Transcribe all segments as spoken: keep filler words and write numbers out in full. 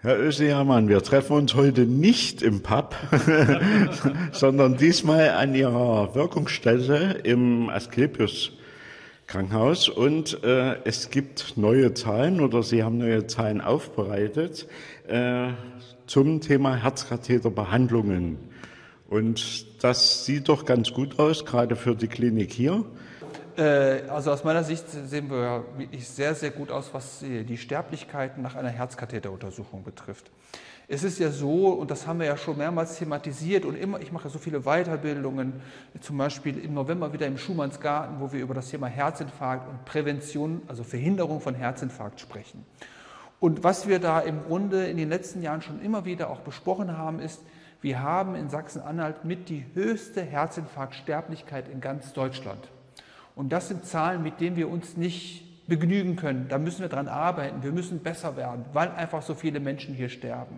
Herr Öse-Hermann, wir treffen uns heute nicht im Pub, sondern diesmal an Ihrer Wirkungsstätte im Asklepios Krankenhaus. Und äh, es gibt neue Zahlen oder Sie haben neue Zahlen aufbereitet äh, zum Thema Herzkatheterbehandlungen. Und das sieht doch ganz gut aus, gerade für die Klinik hier. Also aus meiner Sicht sehen wir wirklich sehr, sehr gut aus, was die Sterblichkeit nach einer Herzkatheteruntersuchung betrifft. Es ist ja so, und das haben wir ja schon mehrmals thematisiert und immer, ich mache so viele Weiterbildungen, zum Beispiel im November wieder im Schumannsgarten, wo wir über das Thema Herzinfarkt und Prävention, also Verhinderung von Herzinfarkt sprechen. Und was wir da im Grunde in den letzten Jahren schon immer wieder auch besprochen haben, ist, wir haben in Sachsen-Anhalt mit die höchste Herzinfarktsterblichkeit in ganz Deutschland. Und das sind Zahlen, mit denen wir uns nicht begnügen können. Da müssen wir dran arbeiten, wir müssen besser werden, weil einfach so viele Menschen hier sterben.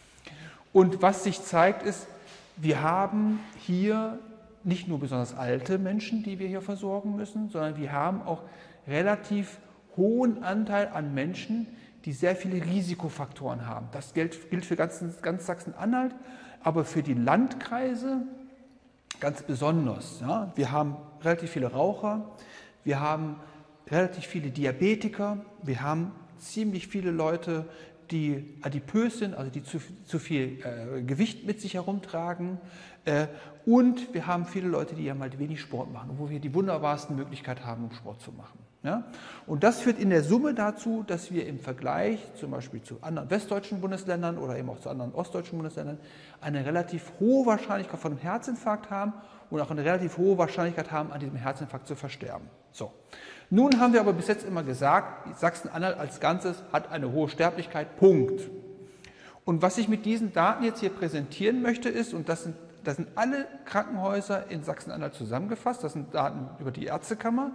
Und was sich zeigt ist, wir haben hier nicht nur besonders alte Menschen, die wir hier versorgen müssen, sondern wir haben auch relativ hohen Anteil an Menschen, die sehr viele Risikofaktoren haben. Das gilt, gilt für ganz, ganz Sachsen-Anhalt, aber für die Landkreise ganz besonders. Ja. Wir haben relativ viele Raucher, wir haben relativ viele Diabetiker, wir haben ziemlich viele Leute, die adipös sind, also die zu, zu viel äh, Gewicht mit sich herumtragen. Äh, und wir haben viele Leute, die ja mal wenig Sport machen, wo wir die wunderbarsten Möglichkeiten haben, um Sport zu machen. Ja? Und das führt in der Summe dazu, dass wir im Vergleich zum Beispiel zu anderen westdeutschen Bundesländern oder eben auch zu anderen ostdeutschen Bundesländern eine relativ hohe Wahrscheinlichkeit von einem Herzinfarkt haben und auch eine relativ hohe Wahrscheinlichkeit haben, an diesem Herzinfarkt zu versterben. So. Nun haben wir aber bis jetzt immer gesagt, Sachsen-Anhalt als Ganzes hat eine hohe Sterblichkeit, Punkt. Und was ich mit diesen Daten jetzt hier präsentieren möchte ist, und das sind, das sind alle Krankenhäuser in Sachsen-Anhalt zusammengefasst, das sind Daten über die Ärztekammer,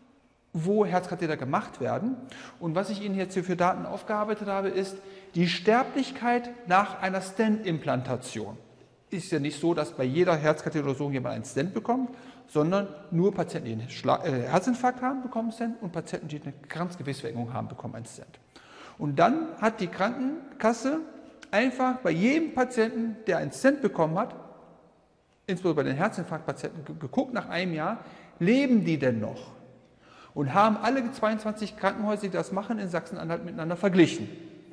wo Herzkatheter gemacht werden. Und was ich Ihnen jetzt hier für Daten aufgearbeitet habe, ist die Sterblichkeit nach einer Stent-Implantation. Ist ja nicht so, dass bei jeder Herzkatheteruntersuchung jemand einen Stent bekommt, sondern nur Patienten, die einen Schla- äh, Herzinfarkt haben, bekommen einen Stent und Patienten, die eine Kranzgefäßverengung haben, bekommen einen Stent. Und dann hat die Krankenkasse einfach bei jedem Patienten, der einen Stent bekommen hat, insbesondere bei den Herzinfarktpatienten, geguckt nach einem Jahr, leben die denn noch? Und haben alle zweiundzwanzig Krankenhäuser, die das machen, in Sachsen-Anhalt miteinander verglichen.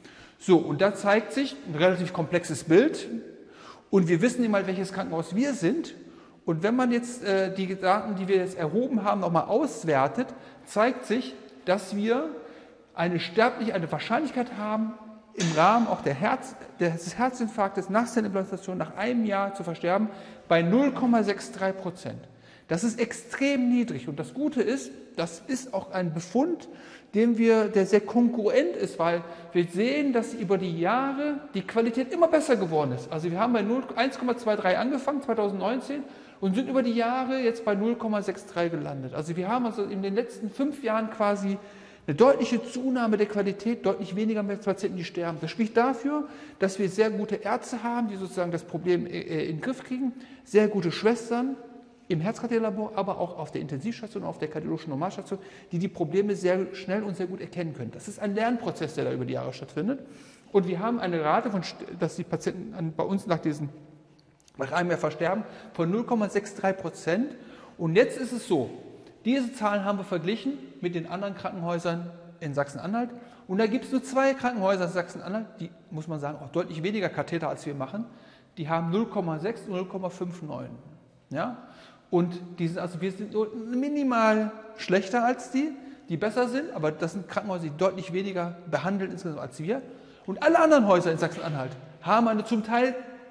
So, und da zeigt sich ein relativ komplexes Bild. Und wir wissen immer, welches Krankenhaus wir sind. Und wenn man jetzt äh, die Daten, die wir jetzt erhoben haben, nochmal auswertet, zeigt sich, dass wir eine sterbliche, eine Wahrscheinlichkeit haben, im Rahmen auch der Herz, des Herzinfarktes nach Stentimplantation nach einem Jahr zu versterben, bei null Komma dreiundsechzig Prozent. Das ist extrem niedrig. Und das Gute ist, das ist auch ein Befund, dem wir, der sehr konkurrent ist, weil wir sehen, dass über die Jahre die Qualität immer besser geworden ist. Also wir haben bei eins Komma zweiundzwanzig angefangen, zweitausendneunzehn, und sind über die Jahre jetzt bei null Komma dreiundsechzig gelandet. Also wir haben also in den letzten fünf Jahren quasi eine deutliche Zunahme der Qualität, deutlich weniger Patienten, die sterben. Das spricht dafür, dass wir sehr gute Ärzte haben, die sozusagen das Problem in den Griff kriegen, sehr gute Schwestern im Herzkatheterlabor, aber auch auf der Intensivstation, auf der kardiologischen Normalstation, die die Probleme sehr schnell und sehr gut erkennen können. Das ist ein Lernprozess, der da über die Jahre stattfindet. Und wir haben eine Rate, von, dass die Patienten bei uns nach diesem nach einem Jahr versterben, von null Komma dreiundsechzig Prozent. Und jetzt ist es so, diese Zahlen haben wir verglichen mit den anderen Krankenhäusern in Sachsen-Anhalt. Und da gibt es nur zwei Krankenhäuser in Sachsen-Anhalt, die, muss man sagen, auch deutlich weniger Katheter als wir machen. Die haben null Komma sechs und null Komma neunundfünfzig. Ja? Und die sind, also wir sind nur minimal schlechter als die, die besser sind, aber das sind Krankenhäuser, die deutlich weniger behandeln insgesamt als wir. Und alle anderen Häuser in Sachsen-Anhalt haben eine zum Teil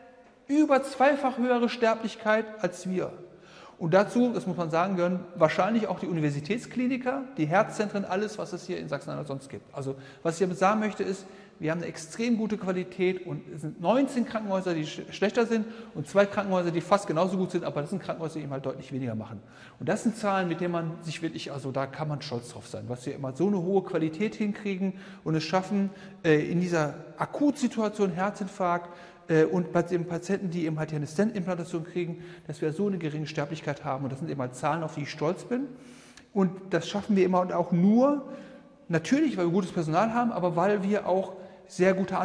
über zweifach höhere Sterblichkeit als wir. Und dazu, das muss man sagen, gehören wahrscheinlich auch die Universitätskliniker, die Herzzentren, alles, was es hier in Sachsen-Anhalt sonst gibt. Also was ich damit sagen möchte ist, wir haben eine extrem gute Qualität und es sind neunzehn Krankenhäuser, die schlechter sind und zwei Krankenhäuser, die fast genauso gut sind, aber das sind Krankenhäuser, die eben halt deutlich weniger machen. Und das sind Zahlen, mit denen man sich wirklich, also da kann man stolz drauf sein, was wir immer so eine hohe Qualität hinkriegen und es schaffen, in dieser Akutsituation Herzinfarkt und bei den Patienten, die eben halt hier eine Stent-Implantation kriegen, dass wir so eine geringe Sterblichkeit haben. Und das sind eben halt Zahlen, auf die ich stolz bin. Und das schaffen wir immer und auch nur, natürlich, weil wir gutes Personal haben, aber weil wir auch sehr gute